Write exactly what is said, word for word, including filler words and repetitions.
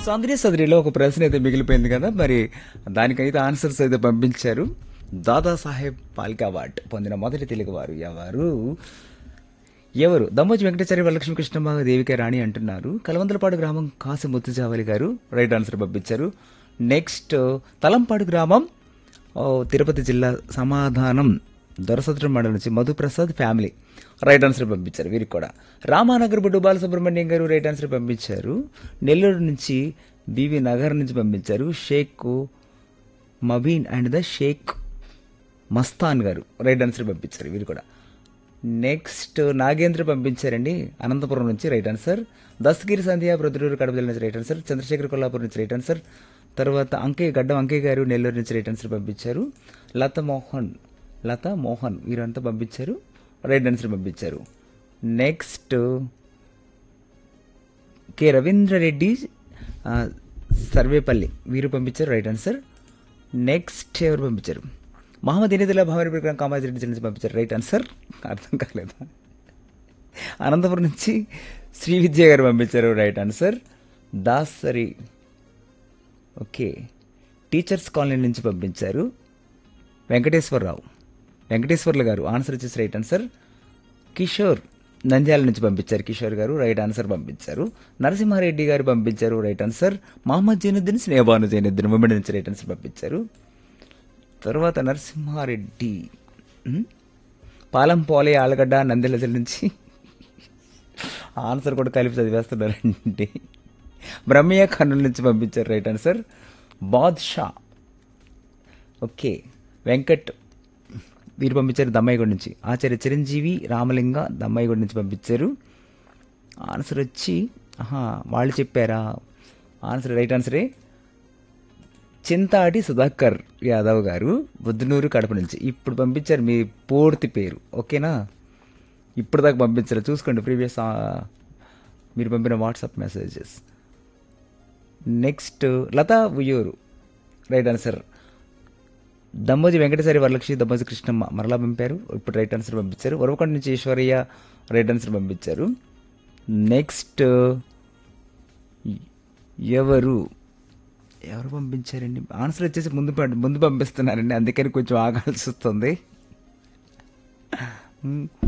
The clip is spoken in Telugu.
సందడి సదరిలో ఒక ప్రశ్న అయితే మిగిలిపోయింది కదా, మరి దానికైతే ఆన్సర్స్ అయితే పంపించారు. దాదాసాహెబ్ పాల్కే అవార్డు పొందిన మొదటి తెలుగువారు ఎవరు? ఎవరు? దమ్మోజి వెంకటాచార్య వరలక్ష్మి కృష్ణమ్మ దేవిక రాణి అంటున్నారు. కలవందలపాడు గ్రామం కాసి ముత్తుజావలి గారు రైట్ ఆన్సర్ పంపించారు. నెక్స్ట్ తలంపాడు గ్రామం ఓ, తిరుపతి జిల్లా సమాధానం దొరసత్రం మండలం నుంచి మధుప్రసాద్ ఫ్యామిలీ రైట్ ఆన్సర్ పంపించారు. వీరికి కూడా రామానగర్ బొడ్డు బాలసుబ్రహ్మణ్యం గారు రైట్ ఆన్సర్ పంపించారు. నెల్లూరు నుంచి బీవీ నగర్ నుంచి పంపించారు. షేక్ మబీన్ అండ్ ద షేక్ మస్తాన్ గారు రైట్ ఆన్సర్ పంపించారు. వీరు కూడా నెక్స్ట్ నాగేంద్ర పంపించారండి అనంతపురం నుంచి రైట్ ఆన్సర్. దస్తగిరి సంధ్య ప్రొద్దుటూరు కడప జిల్లా నుంచి రైట్ ఆన్సర్. చంద్రశేఖర్ కొల్లాపూర్ నుంచి రైట్ ఆన్సర్. తర్వాత అంకయ్య గడ్డం అంకయ్య గారు నెల్లూరు నుంచి రైట్ ఆన్సర్ పంపించారు. లత మోహన్ లత మోహన్ వీరంతా పంపించారు రైట్ ఆన్సర్ పంపించారు. నెక్స్ట్ కె రవీంద్రరెడ్డి ఆ, సర్వేపల్లి వీరు పంపించారు రైట్ ఆన్సర్. నెక్స్ట్ ఎవరు పంపించారు? మహమ్మద్ ఇనిదుల్లా భావరి ప్రకారం కామాజిరెడ్డి నుంచి పంపించారు రైట్ ఆన్సర్. అర్థం కాలేదా? అనంతపురం నుంచి శ్రీ విద్య గారు పంపించారు right answer. Dasari okay teachers colony నుంచి పంపించారు. వెంకటేశ్వరరావు వెంకటేశ్వర్లు గారు ఆన్సర్ వచ్చేసి రైట్ ఆన్సర్. కిషోర్ నంద్యాల నుంచి పంపించారు. కిషోర్ గారు రైట్ ఆన్సర్ పంపించారు. నరసింహారెడ్డి గారు పంపించారు right answer. Mohammed Zainuddin Sneha Banu Zainuddin women నుంచి రైట్ ఆన్సర్ పంపించారు. తర్వాత నరసింహారెడ్డి ఉమ్, పాలం పోలే ఆలగడ్డ నంద్యాల జిల్లా నుంచి ఆన్సర్ కూడా కలిపి చదివేస్తున్నారండి. బ్రహ్మయ్య కర్నూలు నుంచి పంపించారు right answer. Badshah okay Venkat వీరు పంపించారు దమ్మాయిగూడ నుంచి. ఆచార్య చిరంజీవి రామలింగ దమ్మాయిగూడ నుంచి పంపించారు. ఆన్సర్ వచ్చి ఆహా వాళ్ళు చెప్పారా? ఆన్సర్ రైట్ ఆన్సరే చింతాడి సుధాకర్ యాదవ్ గారు బుద్ధనూరు కడప నుంచి ఇప్పుడు పంపించారు మీ పూర్తి పేరు. ఓకేనా? ఇప్పుడు దాకా పంపించారు చూసుకోండి ప్రీవియస్ మీరు పంపిన WhatsApp messages. Next Lata Uyyuru right answer. Dammoji Venkateswari Varalakshmi Dammoji Krishnamma మరలా పంపారు ఇప్పుడు రైట్ ఆన్సర్ పంపించారు. వరవకొండ నుంచి ఈశ్వరయ్య రైట్ ఆన్సర్ పంపించారు. నెక్స్ట్ ఎవరు ఎవరు పంపించారండి? ఆన్సర్ వచ్చేసి ముందు పం- ముందు పంపిస్తున్నారండి అందుకని కొంచెం ఆగాల్సి వస్తుంది.